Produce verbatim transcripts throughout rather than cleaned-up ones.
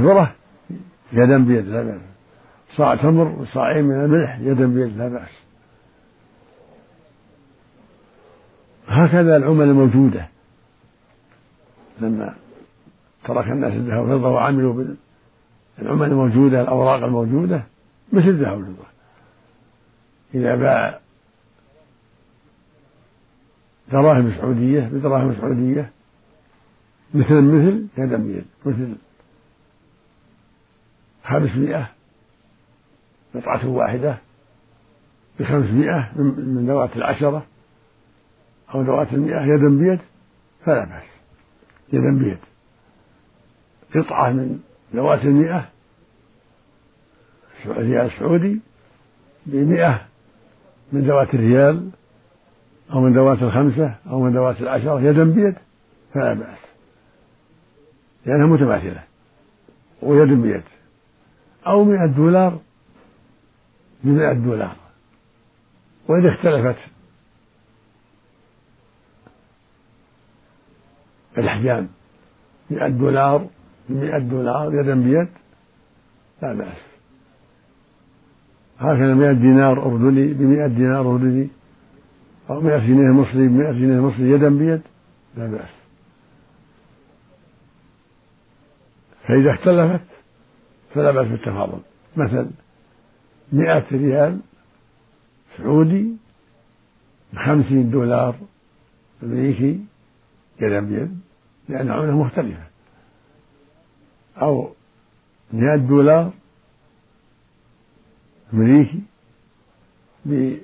ذرة يدا بيد لا بأس، صاع تمر وصاعين من الملح يدا بيد لا بأس. هكذا العمل الموجودة لما ترك الناس الذهب والفضة وعملوا بالعمل الموجودة الأوراق الموجودة مثل الذهب والفضة، إذا باع دراهم سعودية بدراهم سعودية مثل مثل يدا بيد، مثل خمسمائة قطعة واحدة بخمسمائة من ذوات العشرة أو ذوات المئة يدا بيد فلا بأس، يدا بيد. قطعة من ذوات المئة ريال سعودي بمئة من ذوات الريال أو من ذوات الخمسة أو من ذوات العشرة يدا بيد فلا بأس، لأنها متماثلة ويد بيد. أو مئة دولار بمئة دولار، وإذا اختلفت الأحجام مئة دولار بمئة دولار يدا بيد لا بأس. هكذا مئة دينار أردني بمئة دينار أردني أو مئة جنيه مصري بمئة جنيه مصري يدا بيد لا بأس. فإذا اختلفت فلا بأس بالتفاضل، مثل مئة ريال سعودي بخمسين دولار أمريكي يدا بيد لأن عملة مختلفة، أو مئة دولار أمريكي بمئتي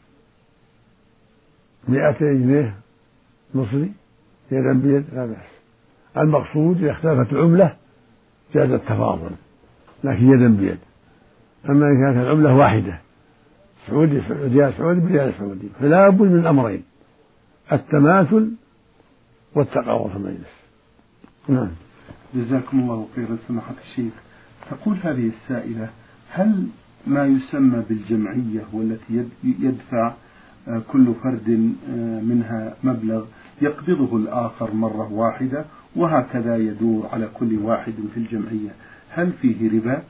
جنيه مصري يدا بيد لا بأس. المقصود إذا اختلفت العملة جاز التفاضل لكن يدا بيد. أما إذا كانت العملة واحدة سعودي ريال سعودي بريال سعودي فلا بد من الأمرين، التماثل والتقاوم في المجلس. نعم. جزاكم الله خيرا سماحة الشيخ. تقول هذه السائلة: هل ما يسمى بالجمعية والتي يدفع كل فرد منها مبلغ يقبضه الآخر مرة واحدة وهكذا يدور على كل واحد في الجمعية، هل فيه ربا؟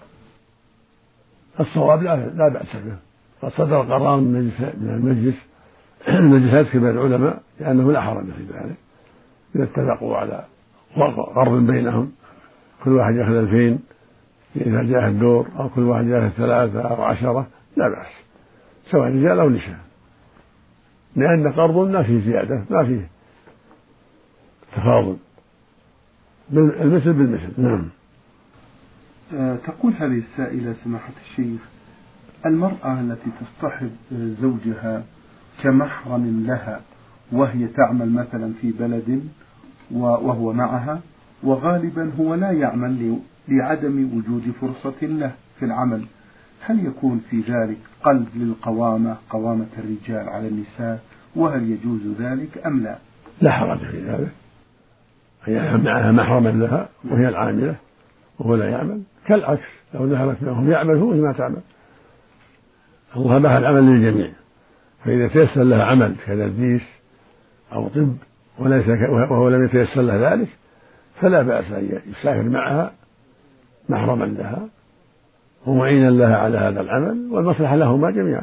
الصواب لا, لا بأس به، قد صدر قرار من المجلس المجلسات كبار العلماء لأنه لا حرج في ذلك إذا اتفقوا على قرض بينهم، كل واحد يأخذ ألفين إذا جاء الدور أو كل واحد يأخذ ثلاثة أو عشرة لا بأس، سواء رجال أو نساء، لأن قرض ما فيه زيادة ما فيه تفاضل، المثل بالمثل. نعم. أه تقول هذه السائلة سماحة الشيخ: المرأة التي تصطحب زوجها كمحرم لها وهي تعمل مثلا في بلد وهو معها وغالبا هو لا يعمل لعدم وجود فرصة له في العمل، هل يكون في ذلك قلب للقوامة قوامة الرجال على النساء، وهل يجوز ذلك أم لا؟ لا حرج في ذلك، هي معها محرما لها وهي العاملة وهو لا يعمل، كالعكس لو ذهبت معهم يعمل هو ما تعمل، الله أباح العمل للجميع، فإذا تيسر لها عمل كتدريس أو طب وليس وهو لم يتيسر له ذلك فلا بأس أن يسافر معها محرما لها ومعينا لها على هذا العمل والمصلحة لهما جميعا.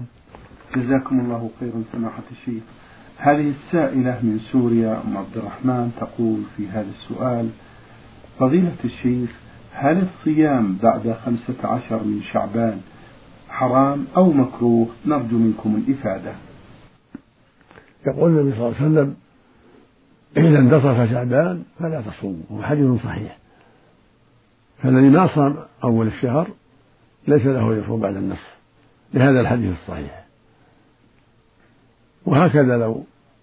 جزاكم الله خيرا سماحة الشيخ. هذه السائلة من سوريا أم عبد الرحمن تقول في هذا السؤال: فضيلة الشيخ، هل الصيام بعد خمسة عشر من شعبان حرام أو مكروه؟ نرجو منكم الإفادة. يقول النبي صلى الله عليه وسلم: إذا انتصف شعبان فلا تصوموا، وهو حديث صحيح، فالذي ما صام أول الشهر ليس له يصوم بعد النصف لهذا الحديث الصحيح. وهكذا لو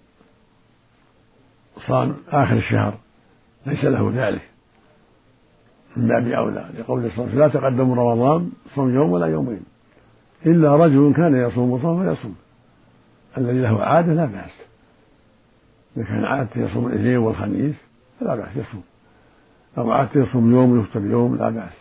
صام آخر الشهر ليس له ذلك من باب أولى، لقول صلى الله عليه وسلم: لا تقدموا رمضان صوم يوم ولا يومين إلا رجل كان يصوم وصام فيصوم. الذي له عادة لا بأس، إذا كان عادته يصوم الاثنين والخميس فلا بأس يصوم، أو عادته يصوم يوم ويفطر يوم لا بأس.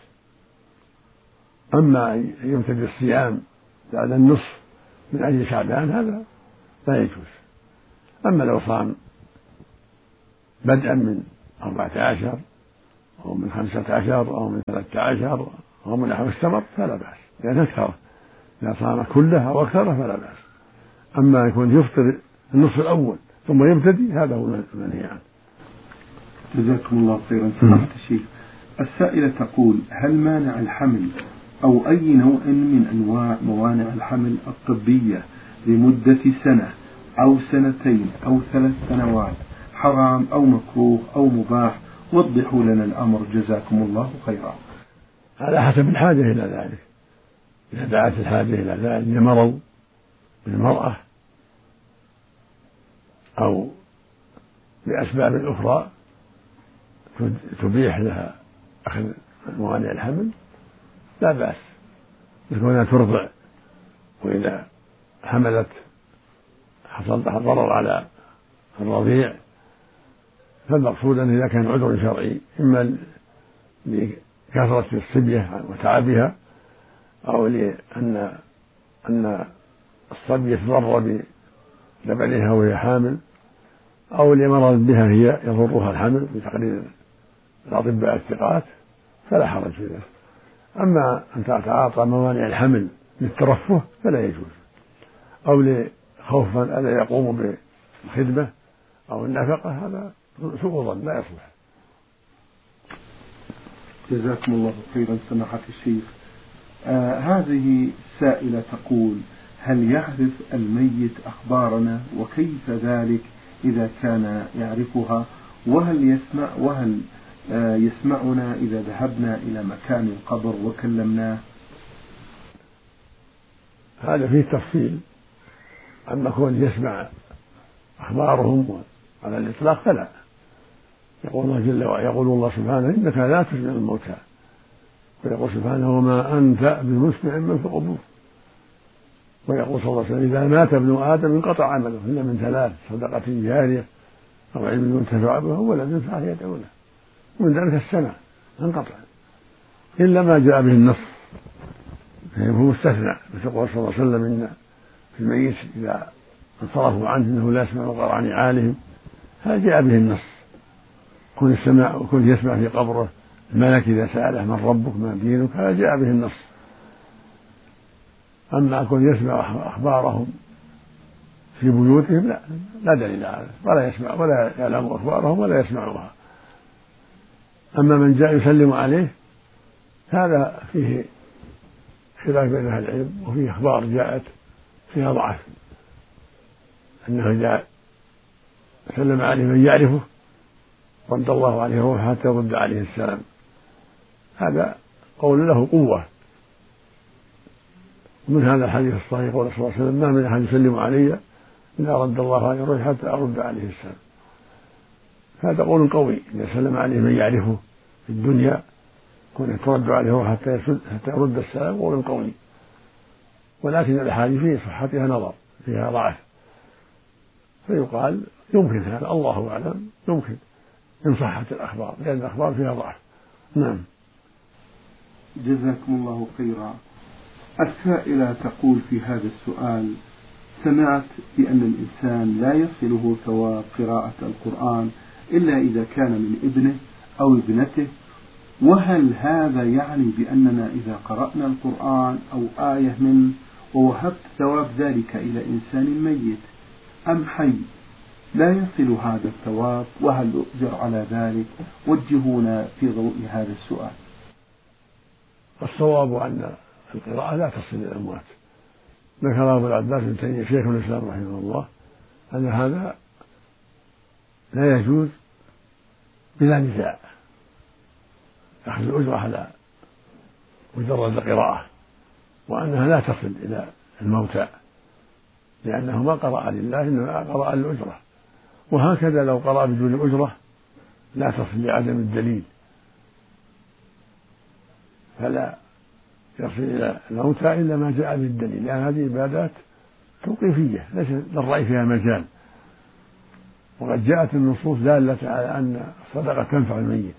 أما أن يمتد الصيام بعد النصف من أجل شعبان هذا لا يجوز. أما لو صام بدءا من أربعة عشر أو من خمسة عشر أو من ثلاثة عشر أو من نحو السمر فلا بأس، لأن أكثره إذا صام كلها أو أكثره فلا بأس. أما يكون يفطر النصف الأول ثم يبتدي هذا هو المنهي عنه. جزاكم الله خيرا سماحة الشيخ. السائلة تقول: هل مانع الحمل أو أي نوع من أنواع موانع الحمل الطبية لمدة سنة أو سنتين أو ثلاث سنوات حرام أو مكروه أو مباح؟ وضحوا لنا الأمر جزاكم الله خيرا. على حسب الحاجة إلى ذلك، إذا دعت الحاجة إلى ذلك لمرض بالمرأة أو لأسباب أخرى تبيح لها أخذ موانع الحمل لا بأس، كونها ترضع وإذا حملت حصل لها ضرر على الرضيع، فالمقصود أن إذا كان عذر شرعي إما لكثرة الصبية وتعبها أو لأن أن الصبي يتضرر بلبنها وهي حامل أو لمرض بها هي يضرها الحمل بتقرير الأطباء الثقات فلا حرج في ذلك. أما أن تتعاطى موانع الحمل للترفه فلا يجوز، أو لخوف ألا يقوم بالخدمة أو النفقة، هذا سوء ظن لا يصلح. جزاكم الله خيرا سماحة الشيخ. آه هذه السائلة تقول: هل يعرف الميت أخبارنا وكيف ذلك إذا كان يعرفها؟ وهل يسمع وهل آه يسمعنا إذا ذهبنا إلى مكان القبر وكلمناه؟ هذا فيه تفصيل، أما كون يسمع أخبارهم على الإطلاق فلا. يقول الله جل وعلا يقول الله سبحانه: إنك لا تسمع الموتى، ويقول سبحانه: وما أنت بمسمع من في القبور. ويقول صلى الله عليه وسلم: إذا مات ابن آدم انقطع عمله إلا من ثلاث: صدقة جارية أو علم ينتفع به ولد صالح يدعو له. ومن ذلك السمع انقطع إلا ما جاء به النص، فهو مستثنى، يقول صلى الله عليه وسلم: إن في الميت إذا انصرفوا عنه إنه لا يسمع قرع نعالهم. هذا جاء به النص، كن السماع وكن يسمع في قبره الملك إذا سأله: من ربك ما دينك؟ هذا جاء به النص. أما كن يسمع أخبارهم في بيوتهم لا لا دليل على، ولا يسمع ولا يعلم أخبارهم ولا يسمعها. أما من جاء يسلم عليه هذا فيه خلاف بين أهل العلم، وفيه أخبار جاءت فيها ضعف، أنه إذا سلم عليه من يعرفه رد الله عليه روحه حتى يرد عليه السلام. هذا قول له قوة. ومن هذا الحديث الصحيح قول صلى الله عليه وسلم: ما من أحد يسلم علي إلا رد الله عليه روحه حتى أرد عليه السلام. هذا قول قوي، إذا سلم عليه من يعرفه في الدنيا كون ترد عليه روحه حتى حتى يرد السلام قول قوي. ولكن الأحاديث في صحتها نظر، فيها ضعف، فيقال يمكن هذا، الله أعلم، يمكن إن صحت الأخبار، لأن الأخبار فيها ضعف. نعم. جزاكم الله خيرا. السائلة تقول في هذا السؤال: سمعت بأن الإنسان لا يصله ثواب قراءة القرآن إلا إذا كان من ابنه أو ابنته، وهل هذا يعني بأننا إذا قرأنا القرآن أو آية منه ووهبت ثواب ذلك إلى إنسان ميت أم حي لا يصل هذا الثواب؟ وهل يؤجر على ذلك؟ وجهونا في ضوء هذا السؤال. الصواب أن القراءة لا تصل إلى الأموات. ذكر أبو العباس بن تيمية شيخ الإسلام رحمه الله أن هذا لا يجوز بلا نزاع، أخذ الأجرة على مجرد القراءة، وأنها لا تصل إلى الموتى لأنه ما قرأ لله إنما قرأ للأجرة. وهكذا لو قرأ بدون أجرة لا تصل لعدم الدليل، فلا يصل إلى الموتى إلا ما جاء بالدليل، لأن هذه عبادات توقيفية ليس للرأي فيها مجال. وقد جاءت النصوص دالة على أن الصدقة تنفع الميت،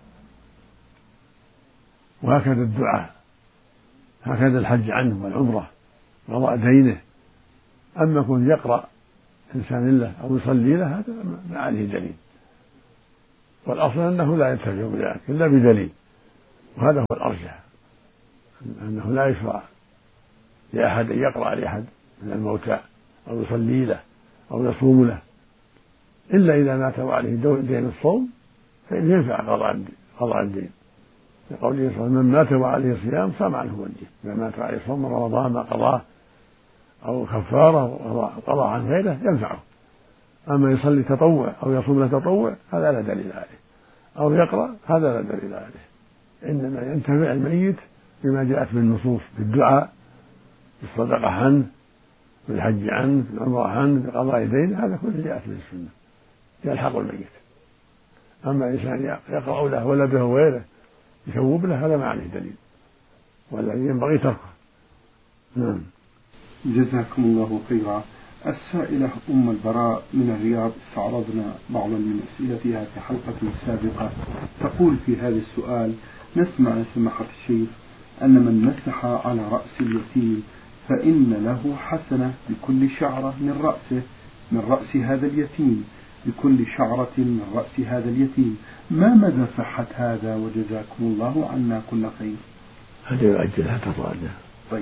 وهكذا الدعاء، هكذا الحج عنه والعمرة، قضاء دينه. أما كن يقرأ إنسان له أو يصلي له هذا ما عليه دليل. والأصل أنه لا ينتفع بذلك إلا بدليل، وهذا هو الأرجح، أنه لا يشرع لأحد أن يقرأ لأحد من الموتى أو يصلي له أو يصوم له إلا إذا مات وعليه دين الصوم فإن ينفع قضاء الدين، لقوله صلى الله عليه وسلم من مات وعليه صيام صام عنه وليه، إذا مات وعليه صوم من رمضان ما قضاه أو كفارة أو قضاء عن غيره ينفعه. أما يصلي تطوع أو يصوم له تطوع هذا لا دليل عليه، أو يقرأ هذا لا دليل عليه، إنما ينتفع الميت بما جاءت من النصوص بالدعاء بالصدقة عنه بالحج عنه بالعمرة عنه بقضاء دين، هذا كله جاءت من السنة يلحق الميت. أما إنسان يقرأ له ولده وغيره يثوب له هذا ما عليه دليل والذي ينبغي تركه. نعم. جزاكم الله خيرا. السائلة أم البراء من الرياض استعرضنا بعضا من أسئلتها في حلقة سابقة، تقول في هذا السؤال: نسمع سماحة الشيخ أن من مسح على رأس اليتيم فإن له حسنة بكل شعرة من رأسه من رأس هذا اليتيم بكل شعرة من رأس هذا اليتيم، ما مدى صحة هذا؟ وجزاكم الله عنا كل خير. هذه يؤجلها تضاجع. طيب.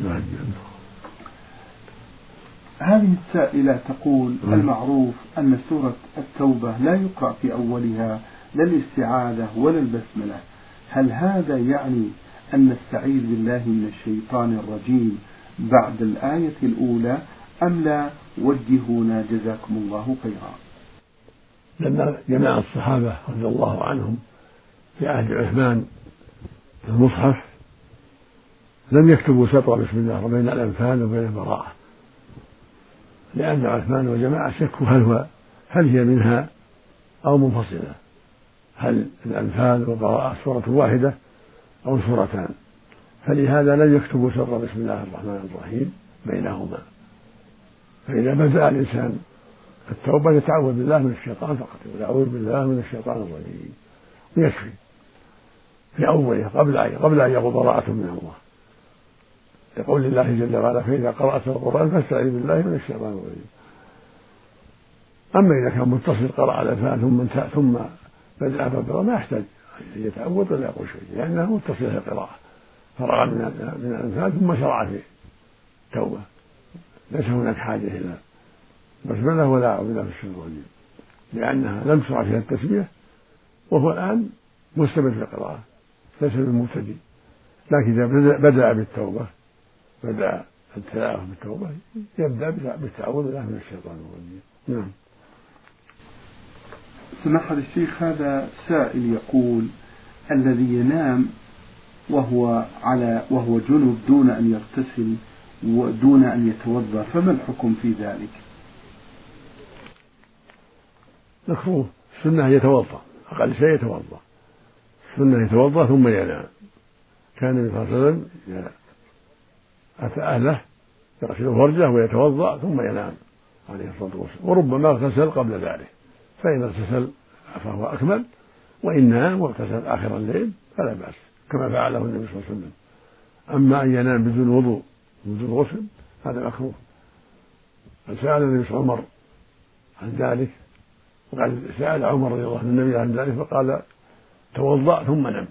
هذه السائلة تقول: المعروف أن سورة التوبة لا يقرأ في أولها لا الاستعاذة ولا البسملة، هل هذا يعني أن نستعيذ بالله من الشيطان الرجيم بعد الآية الأولى أم لا؟ وجهونا جزاكم الله خيرا. لما جماعة الصحابة رضي الله عنهم في عهد عثمان في المصحف لم يكتبوا سطر بسم الله بين الأنفال وبين البراءة، لأن عثمان وجماعة شكوا هل هو هل هي منها أو منفصلة، هل الأنفال والبراءة سورة واحدة أو سورتان، فلهذا لم يكتبوا سطر بسم الله الرحمن الرحيم بينهما. فإذا بدأ الإنسان التوبة يتعوذ بالله من الشيطان فقط، يعوذ بالله من الشيطان الرجيم ويكفي في أوله قبل أن قبل أن يقول براءة من الله، يقول الله جل وعلا: فإذا قرأت القرآن فاستعذ بالله من الشيطان الرجيم. أما إذا كان متصل قرأ على الأنفال ثم انتهى ثم بدأ بالبراءة ما يحتاج يتعوذ ولا يقول شيء، لأنه متصل في القراءة، فرغ من الأنفال ثم شرع في التوبة، ليس هناك حاجة إلى بسملة ولا أعوذ بالله من الشيطان الرجيم، لأنها لم تشرع فيها التسمية وهو الآن مستمر في القراءة ليس بالمبتدئ. لكن إذا بدأ بالتوبة بدأ التلاوة بالتوبة يبدأ بالتعوذ بالله من الشيطان الرجيم. نعم. سماحة الشيخ، هذا سائل يقول: الذي ينام وهو على وهو جنب دون أن يغتسل ودون أن يتوضأ فما الحكم في ذلك؟ مكروه، السنة يتوضأ، أقل شيء يتوضأ، السنة يتوضأ ثم ينام. كان النبي صلى الله عليه وسلم أتى أهله يغسل فرجه ويتوضأ ثم ينام عليه الصلاة والسلام، وربما اغتسل قبل ذلك، فإن اغتسل فهو أكمل، وإن نام واغتسل آخر الليل فلا بأس كما فعله النبي صلى الله عليه وسلم. أما أن ينام بدون وضوء بدون غسل هذا مكروه. سأل النبي عمر عن ذلك، وقال سأل عمر رضي الله عنه النبي عن ذلك فقال: توضأ ثم نم.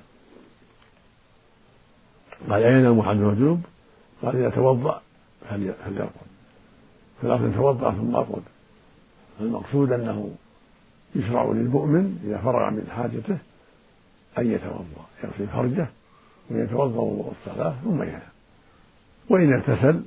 قال: أينام أحدنا جنوب؟ قال: إذا توضأ فليرقد. فالأصل توضأ ثم أرقد. المقصود أنه يشرع للمؤمن إذا فرغ من حاجته أن يتوضأ، يغسل فرجه ويتوضأ وضوء الصلاة ثم ينام، وإن اغتسل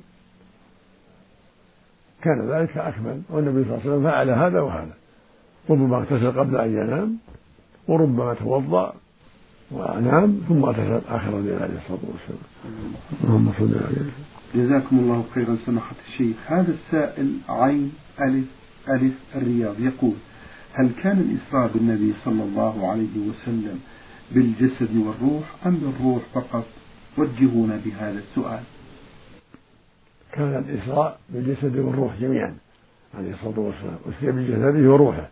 كان ذلك أكمل. والنبي صلى الله عليه وسلم فعل هذا وهذا، ربما اغتسل قبل أن ينام وربما توضأ ونام ثم اغتسل آخر الليل عليه الصلاة والسلام. اللهم صل عليه. جزاكم الله خيرا سماحة الشيخ. هذا السائل عين ألف ألف الرياض يقول: هل كان الإسراء بالنبي صلى الله عليه وسلم بالجسد والروح أم بالروح فقط؟ وجهونا بهذا السؤال. كان الإسراء بالجسد والروح جميعا عليه الصلاة والسلام، أسري بجسده وروحه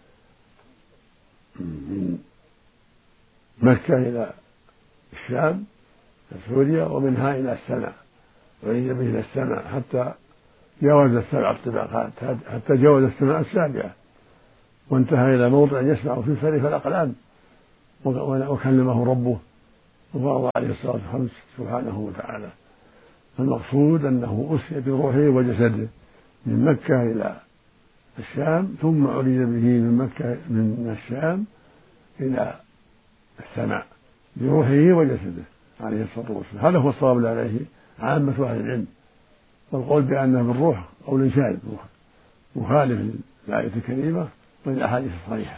من مكة إلى الشام سوريا، ومنها إلى السماء، وعيد به إلى السماء، حتى جاوز السبع الطبقات، حتى جاوز السماء السابعة وانتهى إلى موضع يسمع فيه صريف الأقلام وكلمه ربه وفرض عليه الصلاة الخمس سبحانه وتعالى. المقصود أنه أسري بروحه وجسده من مكة إلى الشام، ثم عرج به من مكة من الشام إلى السماء بروحه وجسده عليه الصلاة والسلام. هذا هو الصواب عليه عامة أهل العلم، والقول بأنه بالروح قول شاذ مخالف للآية الكريمة والأحاديث الصحيحة.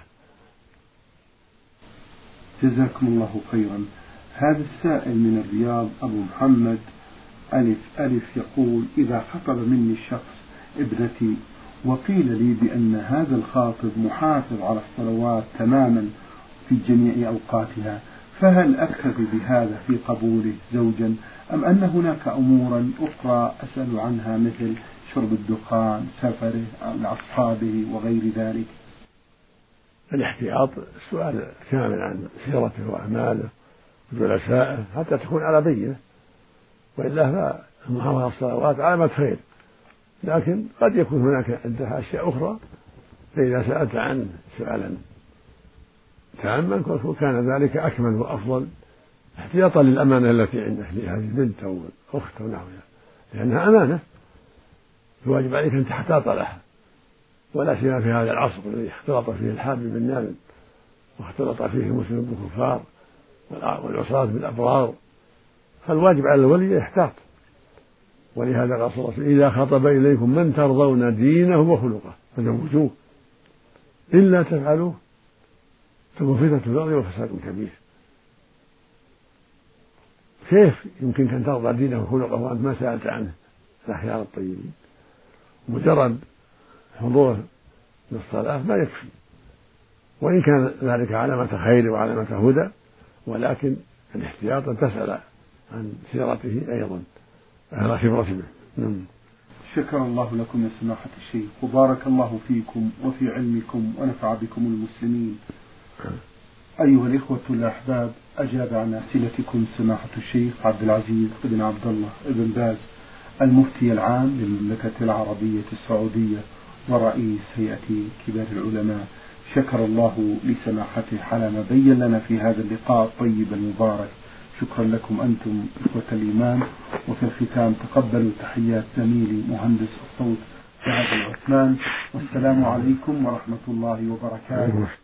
جزاكم الله خيرا. هذا السائل من الرياض أبو محمد ألف ألف يقول: إذا خطب مني الشخص ابنتي وقيل لي بأن هذا الخاطب محافظ على الصلوات تماما في جميع أوقاتها، فهل أكتفي بهذا في قبوله زوجا، أم أن هناك أمورا أخرى أسأل عنها مثل شرب الدخان، سفره، أصحابه وغير ذلك؟ الاحتياط السؤال كامل عن سيرته وأعماله وجلسائه حتى تكون على بينة، وإلا فالمحافظة على الصلوات علامة خير، لكن قد يكون هناك عندها أشياء أخرى، فإذا سألت عنه سؤالا تاما كان ذلك أكمل وأفضل احتياطا للأمانة التي عندك لهذه البنت أو الأخت أو نحوها، لأنها أمانة الواجب عليك أن تحتاط لها، ولا سيما في هذا العصر الذي اختلط فيه الحابب بالنابل واختلط فيه المسلم بالكفار والعصاة بالأبرار، فالواجب على الولي يحتاط. ولهذا قال صلى الله عليه وسلم: إذا خطب إليكم من ترضون دينه وخلقه فزوجوه، إلا تفعلوه تكون فتنة في الأرض وفساد كبير. كيف يمكنك أن ترضى دينه وخلقه وأنت ما سألت عنه الأخيار الطيبين؟ مجرد حضور للصلاة ما يكفي، وإن كان ذلك علامة خير وعلامة هدى، ولكن الاحتياط أن تسأل عن سيرته أيضا على خبرة به. شكر الله لكم يا سماحة الشيخ، وبارك الله فيكم وفي علمكم ونفع بكم المسلمين. أيها الإخوة الأحباب، أجاب عن أسئلتكم سماحة الشيخ عبد العزيز بن عبد الله بن باز، المفتي العام للمملكة العربية السعودية ورئيس هيئة كبار العلماء. شكر الله لسماحته على ما بين لنا في هذا اللقاء الطيب المبارك. شكرا لكم أنتم إخوة الإيمان. وفي الختام تقبلوا تحيات زميلي مهندس الصوت سعد العثمان، والسلام عليكم ورحمة الله وبركاته.